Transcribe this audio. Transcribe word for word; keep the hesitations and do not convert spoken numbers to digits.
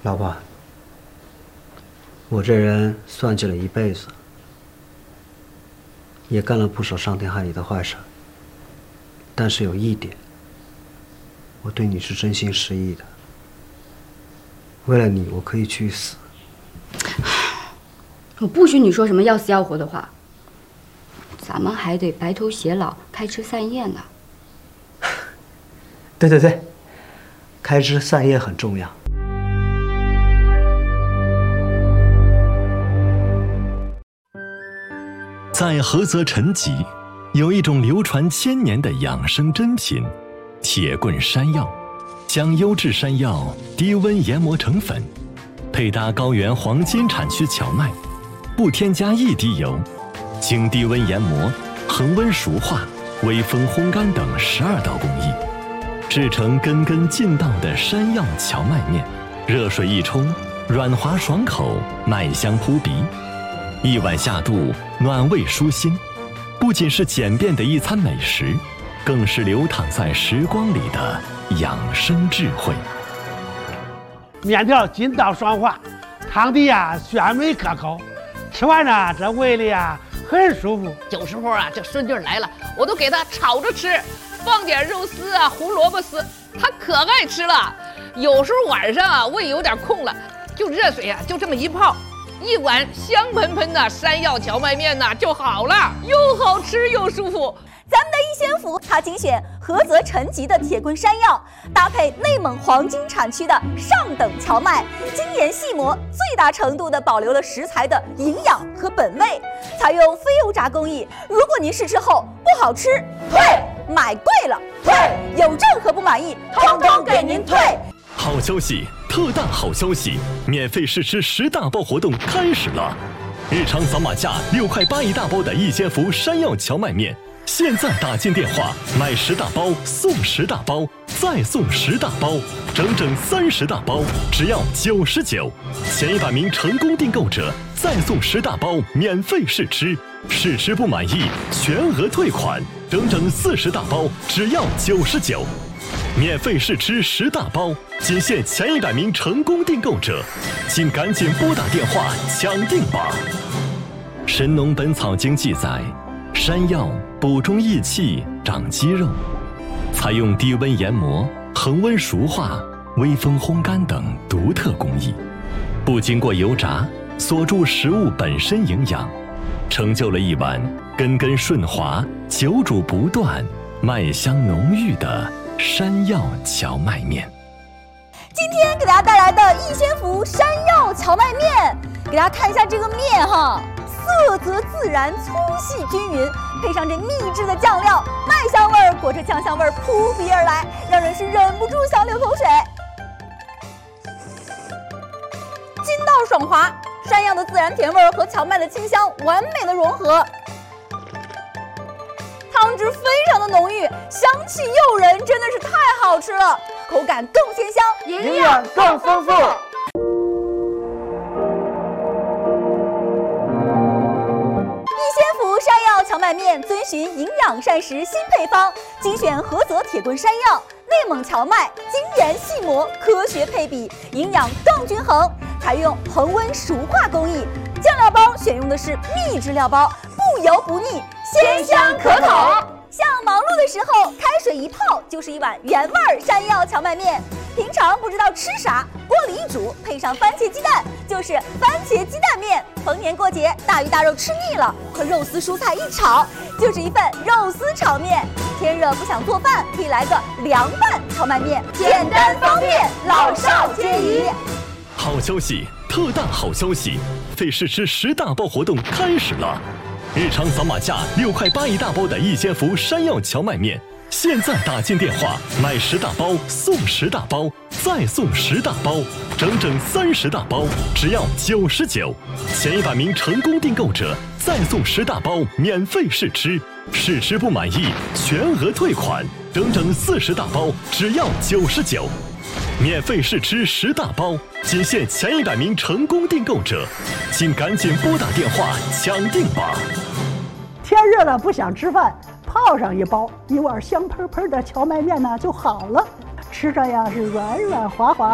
老婆，我这人算计了一辈子，也干了不少伤天害理的坏事，但是有一点，我对你是真心实意的。为了你，我可以去死。 我不许你说什么要死要活的话。咱们还得白头偕老，开枝散叶呢。 对对对，开枝散叶很重要。 在菏泽陈集，有一种流传千年的养生珍品——铁棍山药。将优质山药低温研磨成粉，配搭高原黄金产区荞麦，不添加一滴油，经低温研磨、恒温熟化、微风烘干等十二道工艺，制成根根劲道的山药荞麦面。热水一冲，软滑爽口，麦香扑鼻，一碗下肚，暖胃舒心。不仅是简便的一餐美食，更是流淌在时光里的养生智慧。 面条筋道爽滑，汤底呀鲜美可口，吃完呢这胃里呀很舒服。 有时候啊这顺劲来了，我都给他炒着吃，放点肉丝啊、胡萝卜丝，他可爱吃了。有时候晚上啊胃有点空了，就热水啊就这么一泡，一碗香喷喷的山药荞麦面呢就好了，又好吃又舒服。 咱们的一仙福，它精选菏泽陈集的铁棍山药，搭配内蒙黄金产区的上等荞麦，精研细磨，最大程度地保留了食材的营养和本味，采用非油炸工艺。如果您试吃后不好吃，退；买贵了退；有任何不满意，通通给您退。 好消息，特大好消息！免费试吃十大包活动开始了！日常扫码价六块八一大包的一仙福山药荞麦面。现在打进电话买十大包送十大包，再送十大包，整整三十大包，只要九十九。前一百名成功订购者再送十大包免费试吃，试吃不满意全额退款，整整四十大包，只要九十九。免费试吃十大包，仅限前一百名成功订购者，请赶紧拨打电话抢订吧。《神农本草经》记载，山药补中益气、长肌肉，采用低温研磨、恒温熟化、微风烘干等独特工艺，不经过油炸，锁住食物本身营养，成就了一碗根根顺滑、久煮不断、麦香浓郁的山药荞麦面。 今天给大家带来的一仙福山药荞麦面，给大家看一下这个面哈，色泽自然，粗细均匀，配上这秘制的酱料，麦香味儿裹着酱香味儿扑鼻而来，让人是忍不住想流口水。筋道爽滑，山药的自然甜味儿和荞麦的清香完美的融合，汤汁非常的浓郁，香气诱人，真的是太好吃了，口感更鲜香， 营养更丰富。 山药荞麦面遵循营养膳食新配方，精选菏泽铁棍山药、内蒙荞麦，精研细磨，科学配比，营养更均衡。采用恒温熟化工艺，酱料包选用的是秘制料包，不油不腻，鲜香可口。像忙碌的时候，开水一泡就是一碗原味山药荞麦面。平常不知道吃啥，锅里一煮，配上番茄鸡蛋，就是番茄鸡蛋面。逢年过节，大鱼大肉吃腻了，和肉丝蔬菜一炒，就是一份肉丝炒面。天热不想做饭，可以来个凉拌荞麦面，简单方便，老少皆宜。 好消息，特大好消息！费试吃十大包活动开始了。日常扫码价六块八一大包的一仙福山药荞麦面，现在打进电话买十大包送十大包，再送十大包，整整三十大包，只要九十九。前一百名成功订购者再送十大包免费试吃，试吃不满意全额退款，整整四十大包，只要九十九。免费试吃十大包，仅限前一百名成功订购者，请赶紧拨打电话抢订吧。 天热了不想吃饭，泡上一包，一碗香喷喷的荞麦面呢就好了，吃着呀是软软滑滑。